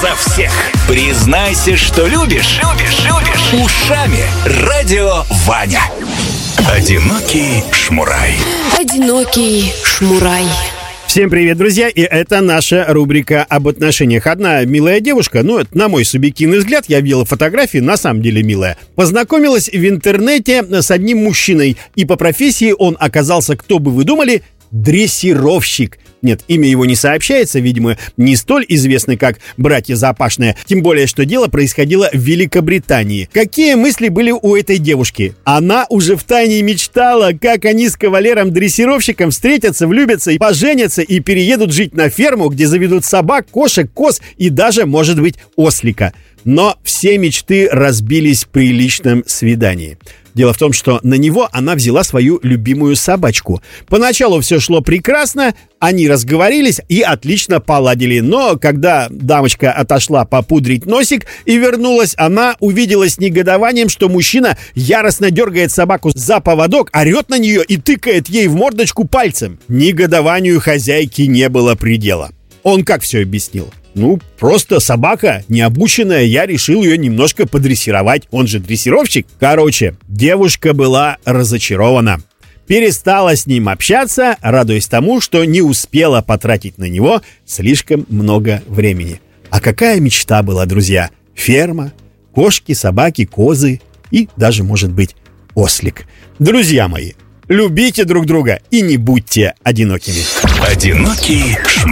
за всех. Признайся, что любишь. Ушами Радио Ваня. Одинокий шмурай. Одинокий шмурай. Всем привет, друзья, и это наша рубрика об отношениях. Одна милая девушка, это на мой субъективный взгляд, я видел фотографии, на самом деле милая, познакомилась в интернете с одним мужчиной, и по профессии он оказался, кто бы вы думали, дрессировщик. Нет, имя его не сообщается, видимо, не столь известный, как братья Запашные. Тем более, что дело происходило в Великобритании. Какие мысли были у этой девушки? Она уже втайне мечтала, как они с кавалером-дрессировщиком встретятся, влюбятся и поженятся, и переедут жить на ферму, где заведут собак, кошек, коз и даже, может быть, ослика. Но все мечты разбились при личном свидании. Дело в том, что на него она взяла свою любимую собачку. Поначалу все шло прекрасно, они разговорились и отлично поладили. Но когда дамочка отошла попудрить носик и вернулась, она увидела с негодованием, что мужчина яростно дергает собаку за поводок, орет на нее и тыкает ей в мордочку пальцем. Негодованию хозяйки не было предела. Он как все объяснил? Просто собака необученная, я решил ее немножко подрессировать, он же дрессировщик. Короче, девушка была разочарована. Перестала с ним общаться, радуясь тому, что не успела потратить на него слишком много времени. А какая мечта была, друзья? Ферма, кошки, собаки, козы и даже, может быть, ослик. Друзья мои, любите друг друга и не будьте одинокими. Одинокий шмурай.